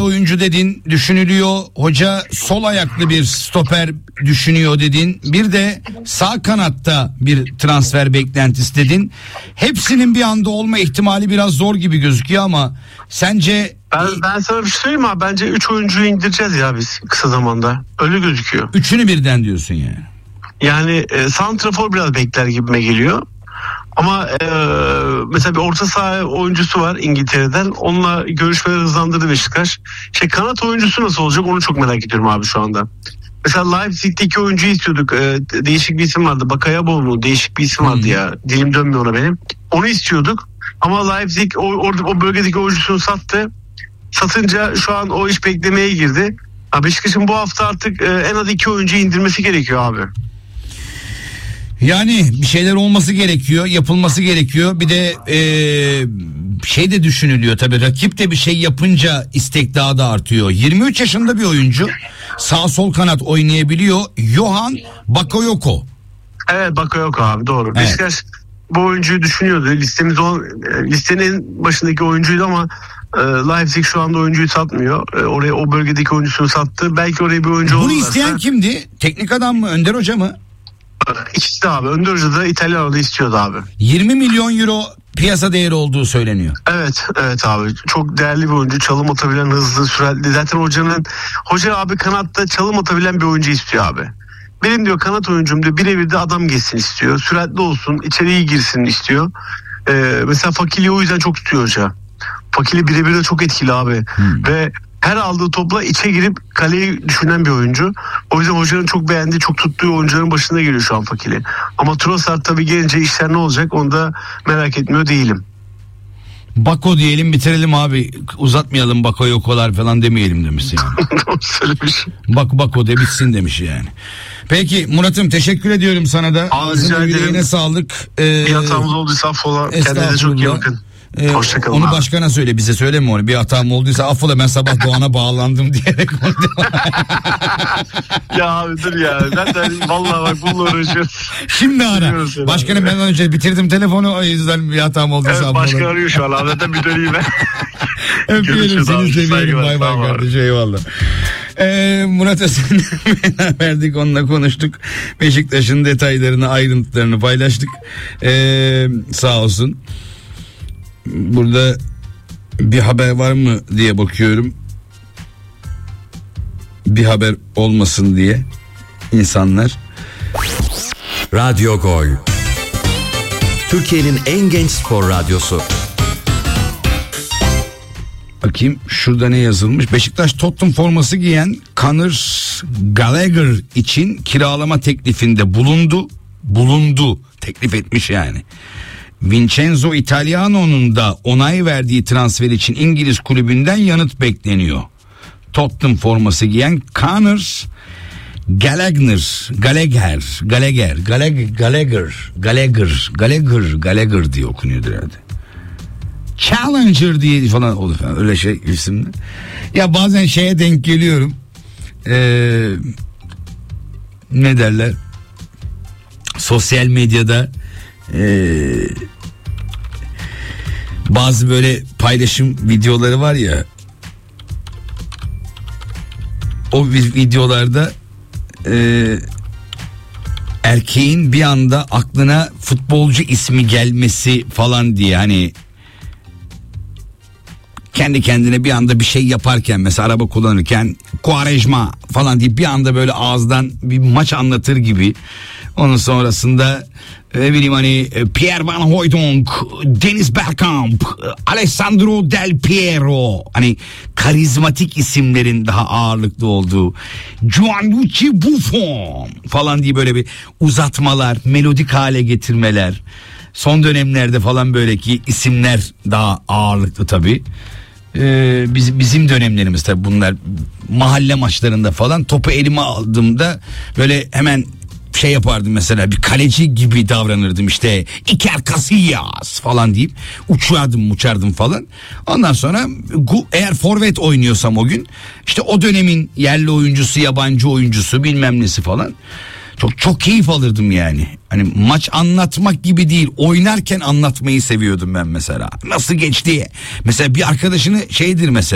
oyuncu dedin, düşünülüyor. Hoca sol ayaklı bir stoper düşünüyor dedin. Bir de sağ kanatta bir transfer beklentisi dedin. Hepsinin bir anda olma ihtimali biraz zor gibi gözüküyor ama sence... Ben sana bir şey söyleyeyim abi. Bence 3 oyuncuyu indireceğiz ya biz kısa zamanda. Öyle gözüküyor. Üçünü birden diyorsun yani. Yani santrafor biraz bekler gibime geliyor. Ama mesela bir orta saha oyuncusu var İngiltere'den. Onunla görüşmeleri hızlandırdı Beşiktaş. Kanat oyuncusu nasıl olacak onu çok merak ediyorum abi şu anda. Mesela Leipzig'teki oyuncuyu istiyorduk. Değişik bir isim vardı. Bakayabo mu? Değişik bir isim vardı ya. Dilim dönmüyor ona benim. Onu istiyorduk. Ama Leipzig o bölgedeki oyuncusunu sattı. Satınca şu an o iş beklemeye girdi. Beşiktaş'ın bu hafta artık en az 2 oyuncuyu indirmesi gerekiyor abi. Yani bir şeyler olması gerekiyor, yapılması gerekiyor. Bir de şey de düşünülüyor tabii. Rakip de bir şey yapınca istek daha da artıyor. 23 yaşında bir oyuncu. Sağ sol kanat oynayabiliyor. Johan Bakayoko. Evet, Bakayoko abi, doğru. Evet. Beşiktaş bu oyuncuyu düşünüyordu. Listenin başındaki oyuncuydu ama Leipzig şu anda oyuncuyu satmıyor. Oraya o bölgedeki oyuncusunu sattı. Belki oraya bir oyuncu olursa. Bunu isteyen kimdi? Teknik adam mı? Önder Hoca mı? İkisi de abi. Önder Hoca da İtalyan da istiyordu abi. 20 milyon euro piyasa değeri olduğu söyleniyor. Evet abi. Çok değerli bir oyuncu. Çalım atabilen, hızlı, süratli. Zaten hoca abi kanatta çalım atabilen bir oyuncu istiyor abi. Benim diyor kanat oyuncum diyor birebir de adam geçsin istiyor. Süratli olsun, içeriye girsin istiyor. Mesela Fakili'yi o yüzden çok tutuyor hoca. Fakili birebir de çok etkili abi. Ve her aldığı topla içe girip kaleyi düşünen bir oyuncu. O yüzden hocanın çok beğendiği, çok tuttuğu oyuncuların başında geliyor şu an Fakili. Ama Trossard tabii gelince işler ne olacak onu da merak etmiyor değilim. Bako diyelim, bitirelim abi. Uzatmayalım, Bakayokolar falan demeyelim demiş yani. Söylemiş. Bako de bitsin demiş yani. Peki Murat'ım, teşekkür ediyorum sana da. Ağzına yüreğine sağlık. Bir hatamız olduysa affola. Kendinize çok iyi bakın. Hoşçakalın onu abi. Başkana söyle, bize söyleme onu. Bir hatam olduysa affola, ben sabah Doğan'a bağlandım diyerek onu Ya abi dur ya. Ben de vallahi bak bununla uğraşıyorum. Şimdi ara. Başkanım ben önce bitirdim telefonu, o yüzden bir hatam olduysa evet, affola. başkan arıyor şu an. Zaten bir döneyim ben. Öpüyorum seni, seviyorum. Bay bay kardeşim, eyvallah. Murat Özden'le verdik, onunla konuştuk. Beşiktaş'ın detaylarını, ayrıntılarını paylaştık. Sağ olsun. Burada bir haber var mı diye bakıyorum. Bir haber olmasın diye insanlar. Radyo Gol, Türkiye'nin en genç spor radyosu. Bakayım şurada ne yazılmış. Beşiktaş Tottenham forması giyen Conor Gallagher için kiralama teklifinde bulundu. Teklif etmiş yani. Vincenzo Italiano'nun da onay verdiği transfer için İngiliz kulübünden yanıt bekleniyor. Tottenham forması giyen Conor Gallagher diye okunuyordur herhalde. Challenger diye falan olur falan, öyle şey isimli. Ya bazen şeye denk geliyorum. Ne derler? Sosyal medyada bazı böyle paylaşım videoları var ya. O videolarda erkeğin bir anda aklına futbolcu ismi gelmesi falan diye, hani kendi kendine bir anda bir şey yaparken, mesela araba kullanırken Quaresma falan diye bir anda böyle ağızdan bir maç anlatır gibi. Onun sonrasında ne bileyim hani Pierre Van Hooijdonk, Dennis Bergkamp, Alessandro Del Piero, hani karizmatik isimlerin daha ağırlıklı olduğu, Gianluigi Buffon falan diye böyle bir uzatmalar, melodik hale getirmeler. Son dönemlerde falan böyleki isimler daha ağırlıklı tabii. Bizim dönemlerimiz tabii bunlar. Mahalle maçlarında falan topu elime aldığımda böyle hemen şey yapardım, mesela bir kaleci gibi davranırdım, işte Iker Casillas falan deyip uçardım falan. Ondan sonra eğer forvet oynuyorsam o gün, işte o dönemin yerli oyuncusu, yabancı oyuncusu, bilmem nesi falan. Çok keyif alırdım yani. Hani maç anlatmak gibi değil, oynarken anlatmayı seviyordum ben mesela. Nasıl geçti? Mesela bir arkadaşını şeydir mesela.